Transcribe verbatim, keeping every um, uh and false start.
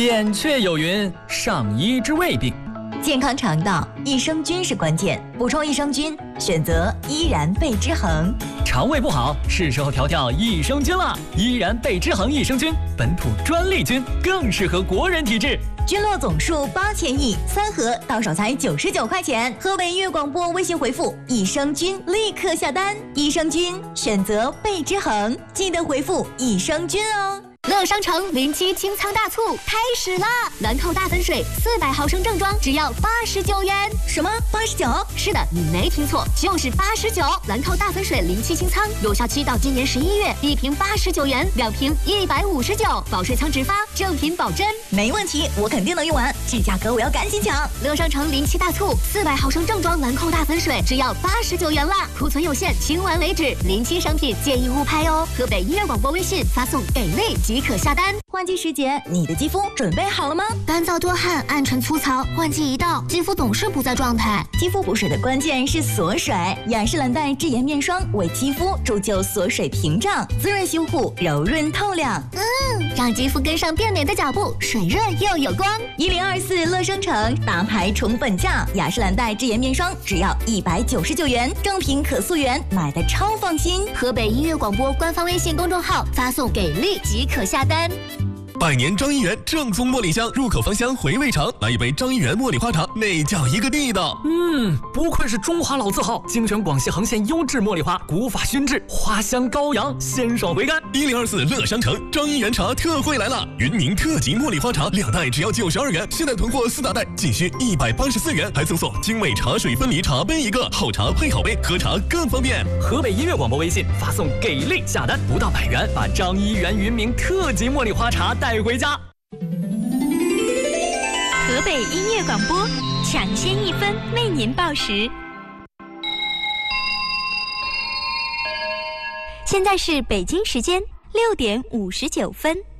扁鹊有云：上医之未病。 健康肠道，益生菌是关键，补充益生菌，选择依然贝之恒。 肠胃不好，是时候调调益生菌了。依然贝之恒益生菌，本土专利菌，更适合国人体质。 菌落总数八千亿，三盒到手才九十九块钱。河北音乐广播微信回复益生菌，立刻下单。益生菌选择贝之恒，记得回复益生菌哦。 乐商城零七清仓大促开始啦！兰蔻大粉水四百毫升正装只要八十九元。 什么？八十九？ 是的，你没听错，就是八十九。兰蔻大粉水零七清仓有效期到今年十一月，一瓶八十九元，两瓶一百五十九，保水仓直发，正品保真。 没问题，我肯定能用完，这价格我要赶紧抢。 乐商城零七大促，四百毫升正装兰蔻大粉水只要八十九元啦，库存有限，清完为止。临期商品建议勿拍哦。河北音乐广播微信发送给力即可下单。 换季时节，你的肌肤准备好了吗？ 干燥多汗，暗沉粗糙，换季一到，肌肤总是不在状态。 肌肤补水的关键是锁水，雅诗兰黛智妍面霜为肌肤铸就锁水屏障，滋润修护，柔润透亮。 嗯，让肌肤跟上变美的脚步，水润又有光。 一零二四乐商城大牌宠粉价，雅诗兰黛智妍面霜只要一百九十九元，正品可溯源，买的超放心。 河北音乐广播官方微信公众号发送给力即可下单。 百年张一元正宗茉莉香，入口芳香，回味长。来一杯张一元茉莉花茶，那叫一个地道。 嗯，不愧是中华老字号，精选广西恒县优质茉莉花，古法熏制，花香高扬，鲜爽回甘。 一零二四乐商城张一元茶特惠来了，云宁特级茉莉花茶两袋只要九十二元，现在囤货四大袋仅需一百八十四元，还赠送精美茶水分离茶杯一个，好茶配好杯，喝茶更方便。 河北音乐广播微信发送给力下单，不到百元，把张一元云明特级茉莉花茶带回家。 河北音乐广播，抢先一分为您报时。现在是北京时间六点五十九分。